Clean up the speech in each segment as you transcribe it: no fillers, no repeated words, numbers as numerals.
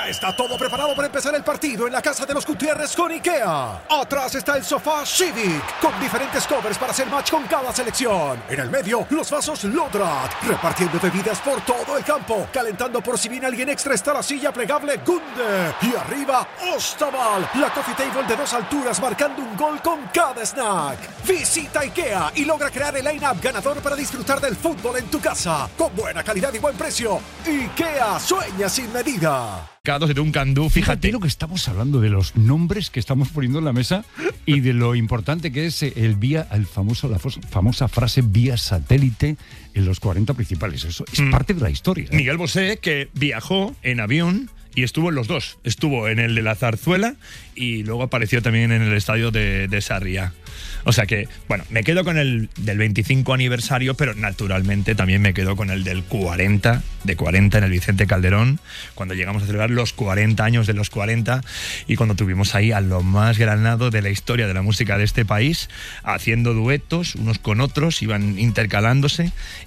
Ya está todo preparado para empezar el partido en la casa de los Gutiérrez con IKEA. Atrás está el sofá Civic, con diferentes covers para hacer match con cada selección. En el medio, los vasos Lodrat, repartiendo bebidas por todo el campo. Calentando por si viene alguien extra está la silla plegable Gunde. Y arriba, Ostaval, la coffee table de 2 alturas marcando un gol con cada snack. Visita IKEA y logra crear el line-up ganador para disfrutar del fútbol en tu casa. Con buena calidad y buen precio. IKEA, sueña sin medida. De un candú, Fíjate lo que estamos hablando, de los nombres que estamos poniendo en la mesa y de lo importante que es la famosa frase vía satélite en los 40 principales. Eso es parte de la historia. Miguel Bosé, que viajó en avión y estuvo en los dos. Estuvo en el de la Zarzuela y luego apareció también en el estadio de Sarriá. O sea que, bueno, me quedo con el del 25 aniversario, pero naturalmente también me quedo con el del 40, de 40 en el Vicente Calderón, cuando llegamos a celebrar los 40 años de los 40 y cuando tuvimos ahí a lo más granado de la historia de la música de este país, haciendo duetos unos con otros, iban intercalándose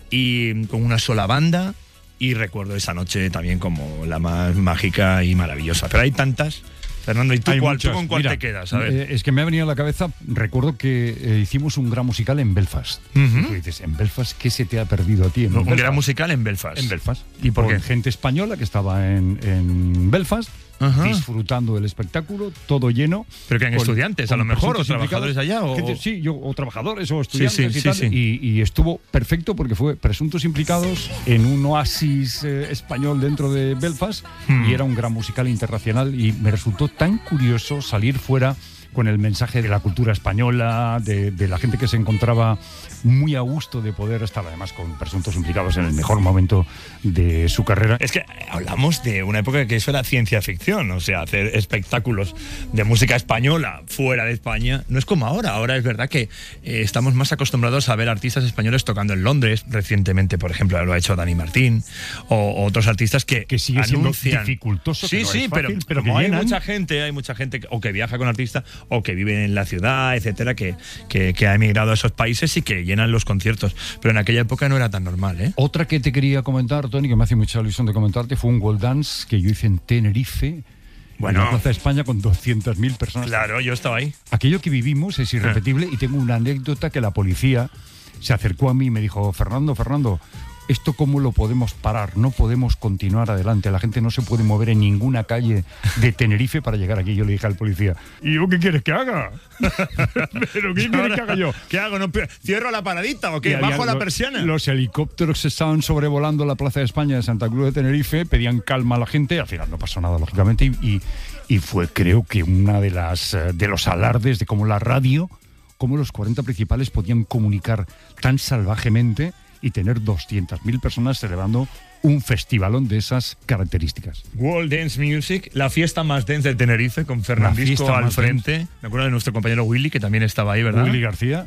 y con una sola banda. Y recuerdo esa noche también como la más mágica y maravillosa. Pero hay tantas. Fernando, ¿y tú con cuál te quedas? A ver. Es que me ha venido a la cabeza, recuerdo que hicimos un gran musical en Belfast. Y tú dices, ¿en Belfast qué se te ha perdido a ti? Un gran musical en Belfast. En Belfast. ¿Y por qué? Gente española que estaba en Belfast, disfrutando del espectáculo, todo lleno. Pero que eran estudiantes, a lo mejor, o trabajadores allá. O trabajadores o estudiantes sí. Y estuvo perfecto porque fue presuntos implicados en un oasis español dentro de Belfast y era un gran musical internacional y me resultó tan curioso salir fuera con el mensaje de la cultura española, de la gente que se encontraba muy a gusto de poder estar además con presuntos implicados en el mejor momento de su carrera. Es que hablamos de una época que eso era ciencia ficción, o sea, hacer espectáculos de música española fuera de España no es como ahora. Ahora es verdad que estamos más acostumbrados a ver artistas españoles tocando en Londres. Recientemente, por ejemplo, lo ha hecho Dani Martín o otros artistas que sigue siendo anuncian. Dificultoso. Sí, que no es fácil, pero que hay mucha gente o que viaja con artistas o que vive en la ciudad, etcétera, que ha emigrado a esos países y que llenan los conciertos. Pero en aquella época no era tan normal, ¿eh? Otra que te quería comentar, Tony, que me hace mucha ilusión de comentarte, fue un World Dance que yo hice en Tenerife, en la Plaza de España, con 200.000 personas. Claro, yo estaba ahí. Aquello que vivimos es irrepetible y tengo una anécdota que la policía se acercó a mí y me dijo, Fernando, ¿esto cómo lo podemos parar? No podemos continuar adelante. La gente no se puede mover en ninguna calle de Tenerife para llegar aquí. Yo le dije al policía, ¿y yo qué quieres que haga? ¿Pero qué quieres que haga yo? ¿Qué hago? ¿No cierro la paradita o qué? ¿Bajo la persiana? Los helicópteros estaban sobrevolando la Plaza de España de Santa Cruz de Tenerife, pedían calma a la gente. Al final no pasó nada, lógicamente. Y fue, creo que, una de los alardes de cómo la radio, cómo los 40 principales podían comunicar tan salvajemente y tener 200.000 personas celebrando un festivalón de esas características. World Dance Music, la fiesta más dance de Tenerife, con Fernandisco al frente. Dance. Me acuerdo de nuestro compañero Willy, que también estaba ahí, ¿verdad? Willy García.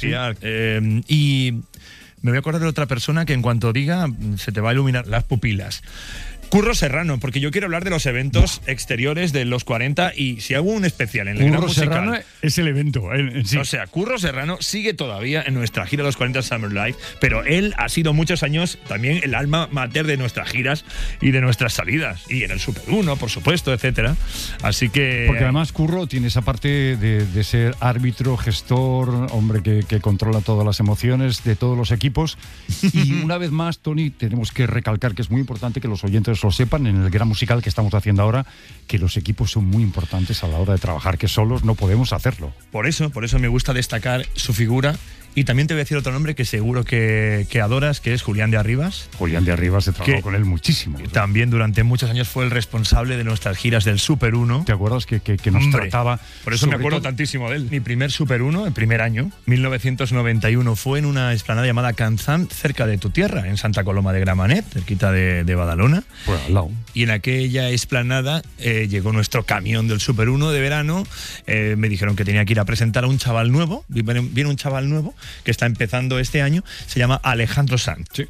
Sí. Y me voy a acordar de otra persona que en cuanto diga se te va a iluminar las pupilas. Curro Serrano, porque yo quiero hablar de los eventos exteriores de los 40 y si hago un especial en el Gran Musical. Curro Serrano es el evento en sí. O sea, Curro Serrano sigue todavía en nuestra gira de los 40 Summer Live, pero él ha sido muchos años también el alma mater de nuestras giras y de nuestras salidas. Y en el Super 1, por supuesto, etcétera. Así que... Porque además Curro tiene esa parte de ser árbitro, gestor, hombre que controla todas las emociones de todos los equipos. Y una vez más, Tony, tenemos que recalcar que es muy importante que los oyentes lo sepan en el gran musical que estamos haciendo ahora, que los equipos son muy importantes a la hora de trabajar, que solos no podemos hacerlo. Por eso me gusta destacar su figura. Y también te voy a decir otro nombre que seguro que adoras, que es Julián de Arribas. Julián de Arribas, he trabajado con él muchísimo. También durante muchos años fue el responsable de nuestras giras del Super 1. ¿Te acuerdas que nos trataba? Por eso me acuerdo tantísimo de él. Mi primer Super 1, el primer año, 1991, fue en una explanada llamada Canzán, cerca de tu tierra, en Santa Coloma de Gramenet, cerquita de Badalona. Pues al lado. Y en aquella explanada llegó nuestro camión del Super 1 de verano. Me dijeron que tenía que ir a presentar a un chaval nuevo. Viene un chaval nuevo que está empezando este año, se llama Alejandro Sanz. Sí.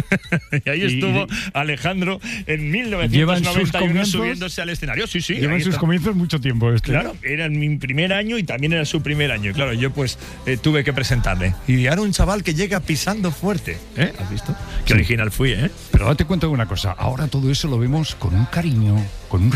Y ahí estuvo Alejandro en 1991 subiéndose al escenario. Sí, lleva en sus comienzos mucho tiempo. Claro, era mi primer año y también era su primer año. Claro, yo pues tuve que presentarle. Y ahora un chaval que llega pisando fuerte. ¿Has visto? Qué original fui, ¿eh? Pero date cuenta de una cosa, ahora todo eso lo vemos con un cariño, con un